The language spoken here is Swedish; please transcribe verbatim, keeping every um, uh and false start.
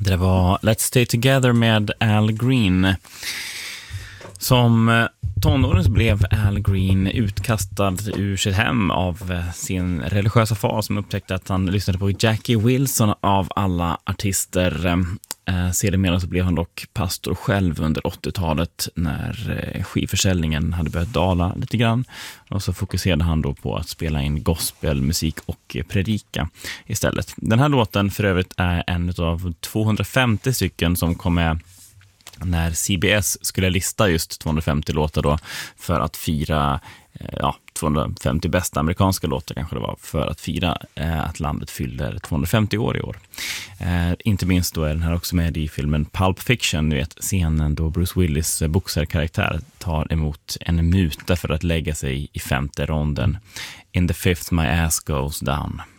Det var Let's Stay Together med Al Green. Som tonåring blev Al Green utkastad ur sitt hem av sin religiösa far som upptäckte att han lyssnade på Jackie Wilson av alla artister. Sedermera så blev han dock pastor själv under åttiotalet när skivförsäljningen hade börjat dala lite grann. Och så fokuserade han då på att spela in gospelmusik och predika istället. Den här låten för övrigt är en av tvåhundrafemtio stycken som kom med när C B S skulle lista just tvåhundrafemtio låtar då för att fira ja, tvåhundrafemtio bästa amerikanska låtar kanske det var, för att fira eh, att landet fyller tvåhundrafemtio år i år. Eh, inte minst då är den här också med i filmen Pulp Fiction, ni vet scenen då Bruce Willis eh, boxarkaraktär tar emot en muta för att lägga sig i femte ronden. In the fifth my ass goes down.